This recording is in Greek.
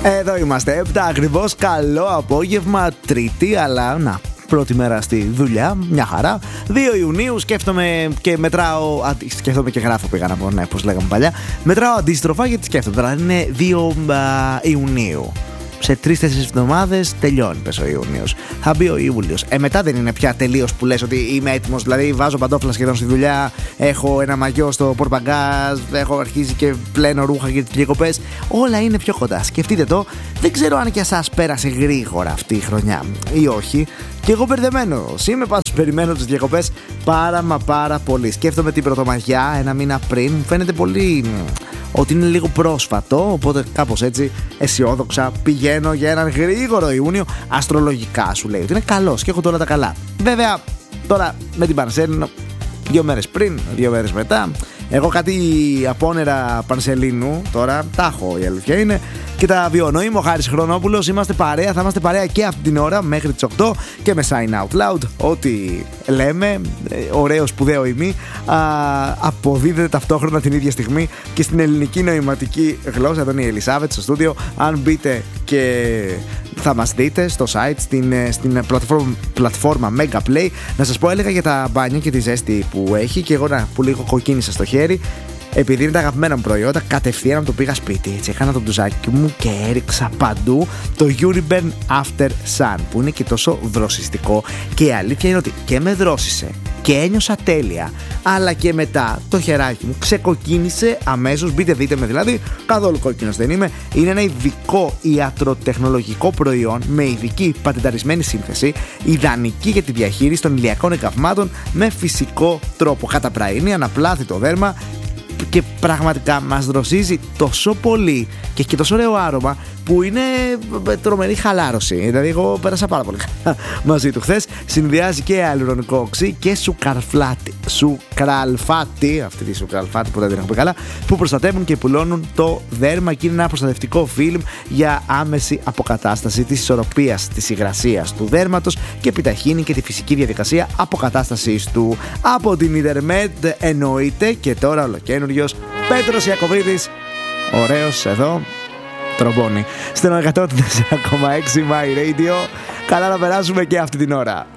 Εδώ είμαστε, 7 ακριβώς. Καλό απόγευμα, Τρίτη, αλλά να, πρώτη μέρα στη δουλειά, μια χαρά. 2 Ιουνίου, σκέφτομαι και μετράω. Σκέφτομαι και γράφω, πήγα να πω, ναι, πώς λέγαμε παλιά. Μετράω αντίστροφα γιατί σκέφτομαι τώρα. Είναι 2 Ιουνίου. Σε 3-4 εβδομάδες τελειώνει, πες ο Ιούνιος. Θα μπει ο Ιούλιος. Μετά δεν είναι πια τελείως που λες ότι είμαι έτοιμος. Δηλαδή, βάζω παντόφλα σχεδόν στη δουλειά. Έχω ένα μαγιό στο πορπαγκάζ. Έχω αρχίσει και πλένω ρούχα για τις διακοπές. Όλα είναι πιο κοντά. Σκεφτείτε το. Δεν ξέρω αν και εσάς πέρασε γρήγορα αυτή η χρονιά ή όχι. Και εγώ μπερδεμένος είμαι, πάντως περιμένω τις διακοπές πάρα πολύ. Σκέφτομαι την Πρωτομαγιά ένα μήνα πριν. Μου φαίνεται πολύ ότι είναι λίγο πρόσφατο, οπότε κάπως έτσι αισιόδοξα πηγαίνω για έναν γρήγορο Ιούνιο. Αστρολογικά σου λέει ότι είναι καλός και έχω όλα τα καλά. Βέβαια, τώρα με την Πανσέλινο 2 μέρες πριν, 2 μέρες μετά. Εγώ κάτι απόνερα Πανσελίνου τώρα τα έχω, η αλήθεια είναι, και τα βιώνω. Είμαι ο Χάρης Χρονόπουλος, είμαστε παρέα, θα είμαστε παρέα και αυτή την ώρα μέχρι τις 8 και με Sign Out Loud. Ό,τι λέμε, ωραίο σπουδαίο ημί, αποδίδεται ταυτόχρονα την ίδια στιγμή και στην ελληνική νοηματική γλώσσα. Εδώ είναι η Ελισάβετ στο στούντιο. Αν μπείτε και θα μας δείτε στο site, στην πλατφόρμα Mega Play. Να σας πω, έλεγα για τα μπάνια και τη ζέστη που έχει, και εγώ που λίγο κοκκίνησα στο χέρι. Επειδή είναι τα αγαπημένα μου προϊόντα, κατευθείαν το πήγα σπίτι. Έτσι, έκανα το μπλουζάκι μου και έριξα παντού το Uriben After Sun, που είναι και τόσο δροσιστικό. Και η αλήθεια είναι ότι και με δρόσισε και ένιωσα τέλεια. Αλλά και μετά το χεράκι μου ξεκοκκίνησε αμέσως. Μπείτε, δείτε με δηλαδή. Καθόλου κόκκινος δεν είμαι. Είναι ένα ειδικό ιατροτεχνολογικό προϊόν με ειδική πατενταρισμένη σύνθεση, ιδανική για τη διαχείριση των ηλιακών εγκαυμάτων με φυσικό τρόπο. Καταπραίνει, αναπλάθει το δέρμα και πραγματικά μας δροσίζει τόσο πολύ και έχει και τόσο ωραίο άρωμα που είναι τρομερή χαλάρωση. Δηλαδή, εγώ πέρασα πάρα πολύ μαζί του χθες. Συνδυάζει και αλουρονικό οξύ και σουκραλφάτη, αυτή τη σουκραλφάτη που δεν την έχω πει καλά, που προστατεύουν και πουλώνουν το δέρμα και είναι ένα προστατευτικό φιλμ για άμεση αποκατάσταση της ισορροπίας της υγρασίας του δέρματος και επιταχύνει και τη φυσική διαδικασία αποκατάστασης του. Από την Ιντερνετ εννοείται, και τώρα ολοκαίνουργιος Πέτρος Ιακωβίδης, ωραίος εδώ, τρομπώνει στον 104,6 My Radio. Καλά να περάσουμε και αυτή την ώρα.